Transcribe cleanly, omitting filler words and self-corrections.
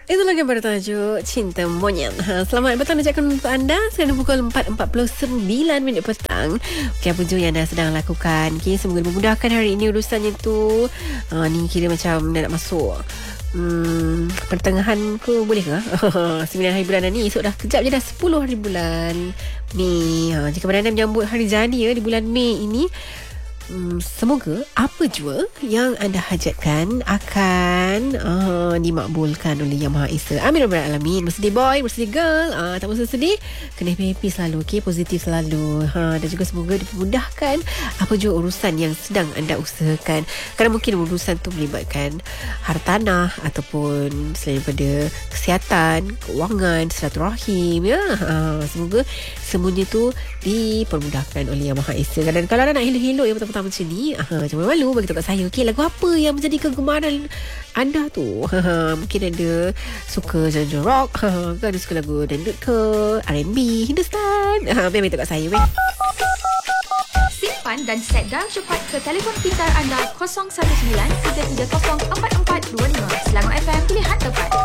Itu lagi bertajuk Cinta Monyet. Selamat petang ucapkan untuk anda. Sekarang pukul 4.49 petang. Okey, apa je yang anda sedang lakukan? Okay, semoga memudahkan hari ini urusannya tu. Ni kira macam dah nak masuk pertengahan ke, boleh ke? 9 hari bulan ni. Esok dah kejap je dah 10 hari bulan Mei. Jika anda menyambut hari jadi di bulan Mei ini, semoga apa jua yang anda hajatkan akan dimakbulkan oleh Yang Maha Esa. Amin Rabbal Alamin. Bersedih boy, bersedih girl, tak usah sedih, kena happy selalu, okay? Positif selalu, dan juga semoga dipermudahkan apa jua urusan yang sedang anda usahakan. Kerana mungkin urusan tu melibatkan hartanah ataupun selain daripada kesihatan, keuangan, silaturahim, ya. Semoga semuanya tu dipermudahkan oleh Yang Maha Esa. Dan kalau anda nak helok-helok yang betul-betul macam ni, jangan malu bagi tahu kat saya. Okey, lagu apa yang menjadi kegemaran anda tu? Mungkin anda suka genre rock, ke ada suka lagu dangdut ke, R&B, Hindustan. Biar beritahu kat saya. Simpan dan set dial cepat ke telefon pintar anda 019 330 4425. Selangor FM, pilihan tepat.